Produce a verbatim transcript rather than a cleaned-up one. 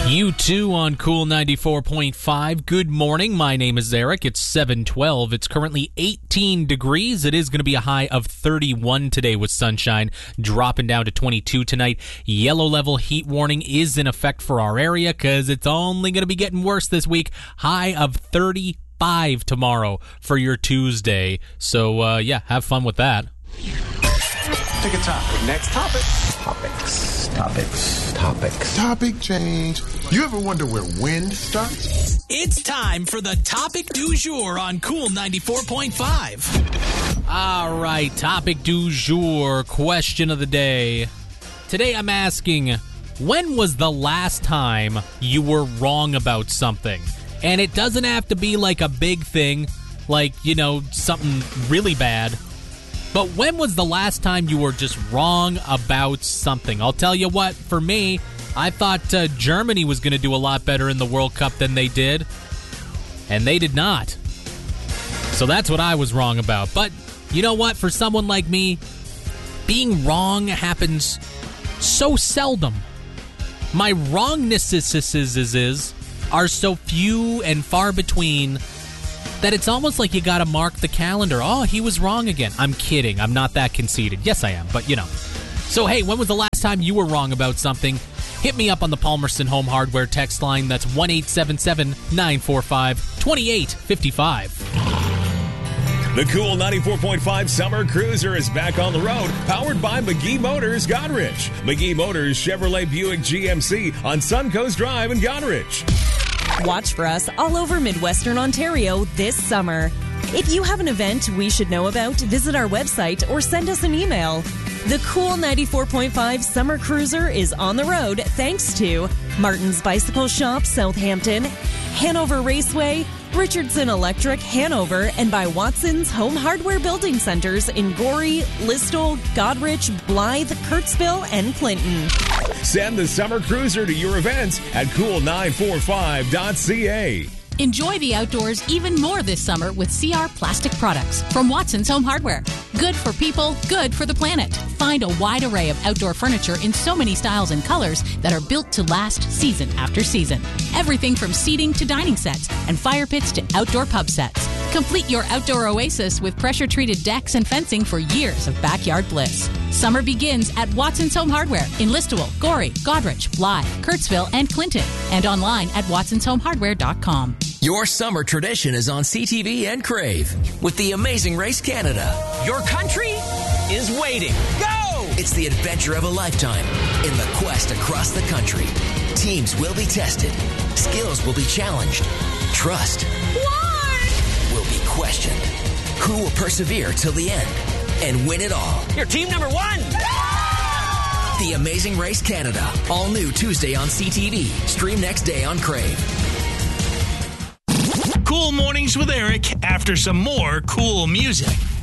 You too on Cool ninety-four point five. Good morning. My name is Eric. It's seven twelve. It's currently eighteen degrees. It is going to be a high of thirty-one today with sunshine, dropping down to twenty-two tonight. Yellow level heat warning is in effect for our area because it's only going to be getting worse this week. High of thirty-five tomorrow for your Tuesday. So, uh, yeah, have fun with that. Pick a topic. Next topic. Topics, topics, topics. Topic change. You ever wonder where wind starts? It's time for the topic du jour on Cool ninety-four point five. All right, topic du jour, question of the day. Today I'm asking, when was the last time you were wrong about something? And it doesn't have to be like a big thing, like, you know, something really bad. But when was the last time you were just wrong about something? I'll tell you what, for me, I thought uh, Germany was going to do a lot better in the World Cup than they did. And they did not. So that's what I was wrong about. But you know what? For someone like me, being wrong happens so seldom. My wrongnesses are so few and far between that it's almost like you gotta mark the calendar. Oh, he was wrong again. I'm kidding. I'm not that conceited. Yes, I am, but you know. So, hey, when was the last time you were wrong about something? Hit me up on the Palmerston Home Hardware text line. That's one eight seven seven, nine four five, two eight five five. The Cool ninety-four point five Summer Cruiser is back on the road, powered by McGee Motors, Godrich. McGee Motors Chevrolet Buick G M C on Suncoast Drive in Godrich. Watch for us all over Midwestern Ontario this summer. If you have an event we should know about, visit our website or send us an email. The Cool ninety-four point five Summer Cruiser is on the road thanks to Martin's Bicycle Shop, Southampton, Hanover Raceway, Richardson Electric, Hanover, and by Watson's Home Hardware Building Centers in Gorey, Listowel, Godrich, Blythe, Kirksville, and Clinton. Send the Summer Cruiser to your events at cool nine four five dot c a. Enjoy the outdoors even more this summer with C R Plastic Products from Watson's Home Hardware. Good for people, good for the planet. Find a wide array of outdoor furniture in so many styles and colors that are built to last season after season. Everything from seating to dining sets and fire pits to outdoor pub sets. Complete your outdoor oasis with pressure-treated decks and fencing for years of backyard bliss. Summer begins at Watson's Home Hardware in Listowel, Gorey, Godrich, Blythe, Kirksville, and Clinton, and online at watsons home hardware dot com. Your summer tradition is on C T V and Crave with the Amazing Race Canada. Your country is waiting. Go! It's the adventure of a lifetime in the quest across the country. Teams will be tested. Skills will be challenged. Trust Why? will be questioned. Who will persevere till the end and win it all? You're team number one. The Amazing Race Canada. All new Tuesday on C T V. Stream next day on Crave. Cool Mornings with Eric after some more cool music.